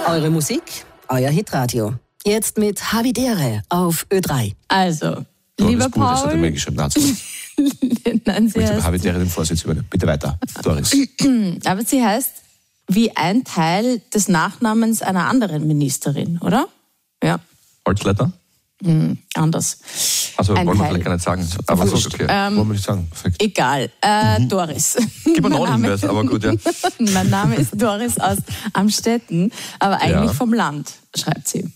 Eure Musik, euer Hitradio. Jetzt mit Havidere auf Ö3. Also, lieber Paul... Das hat er mir geschrieben. Nein, sie ich möchte heißt... Havidere den Vorsitz übernehmen. Bitte weiter, Doris. Aber sie heißt wie ein Teil des Nachnamens einer anderen Ministerin, oder? Ja. Holzleiter? Anders. Also Ein wollen wir Teil. vielleicht gar nicht sagen. Aber so, okay. Wollen wir nicht sagen. Perfekt. Egal. Doris. Gib mir noch einen Hinweis, aber gut, ja. Mein Name ist Doris aus Amstetten, aber eigentlich Ja. vom Land, schreibt sie.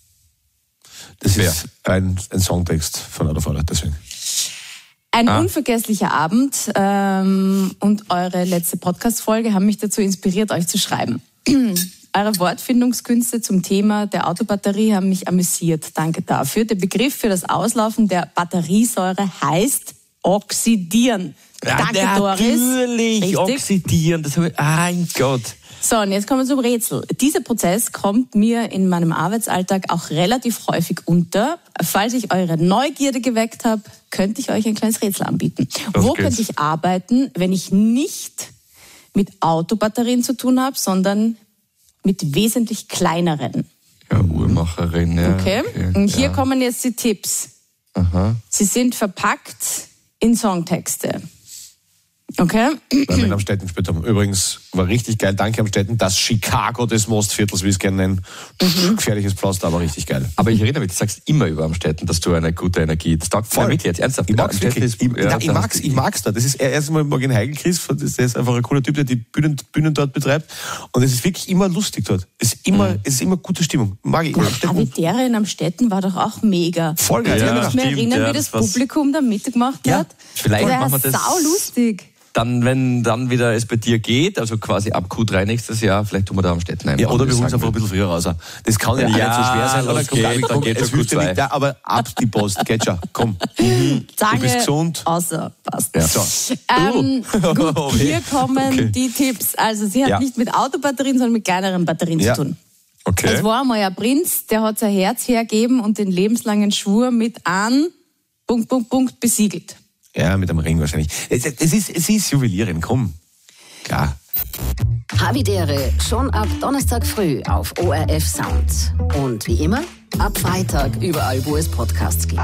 Das ist ein Songtext von Adolf Hitler, deswegen. Ein unvergesslicher Abend und eure letzte Podcast-Folge haben mich dazu inspiriert, euch zu schreiben. Eure Wortfindungskünste zum Thema der Autobatterie haben mich amüsiert. Danke dafür. Der Begriff für das Auslaufen der Batteriesäure heißt oxidieren. Danke, Doris. Natürlich, Richtig. oxidieren. Das habe ich, mein Gott. So, und jetzt kommen wir zum Rätsel. Dieser Prozess kommt mir in meinem Arbeitsalltag auch relativ häufig unter. Falls ich eure Neugierde geweckt habe, könnte ich euch ein kleines Rätsel anbieten. Wo könnte ich arbeiten, wenn ich nicht mit Autobatterien zu tun habe, sondern mit wesentlich kleineren? Ja, Uhrmacherin, ja. Okay? Und hier kommen jetzt die Tipps. Aha. Sie sind verpackt in Songtexte. Okay? Weil wir in Amstetten gespielt haben. Übrigens, war richtig geil. Danke Amstetten. Das Chicago des Mostviertels, wie es gerne nennen. Gefährliches Pflaster, aber richtig geil. Aber ich erinnere mich, du sagst immer über Amstetten, dass du eine gute Energie... Das taugt voll mit jetzt, ernsthaft. Ich mag's wirklich. Ich mag's da. Das ist erstmal Morgen Heigelchris, der ist einfach ein cooler Typ, der die Bühnen dort betreibt. Und es ist wirklich immer lustig dort. Es ist immer gute Stimmung. Mag ich. Havidere in Amstetten war doch auch mega. Voll geil. Ich kann mich mehr stimmt, erinnern, ja, wie das das war's. Publikum da mitgemacht hat. Vielleicht das machen wir war das... saulustig. Dann, wenn dann wieder es bei dir geht, also quasi ab Q3 nächstes Jahr, vielleicht tun wir da Amstetten ein. Ja, oder wir holen es einfach ein bisschen früher raus. Das kann ja nicht so schwer sein. Oder? das geht, dann geht es schon hilft ja Q2. nicht, aber ab die Post. Geht schon. Komm. Du Zange, bist gesund. außer passt. Ja. So. Gut, hier kommen die Tipps. Also sie hat nicht mit Autobatterien, sondern mit kleineren Batterien zu tun. Okay. Es war einmal ein Prinz, der hat sein Herz hergeben und den lebenslangen Schwur mit an... besiegelt. Ja, mit einem Ring wahrscheinlich. Es ist Juwelierin, komm. Klar. Havidere schon ab Donnerstag früh auf ORF Sound. Und wie immer, ab Freitag überall, wo es Podcasts gibt.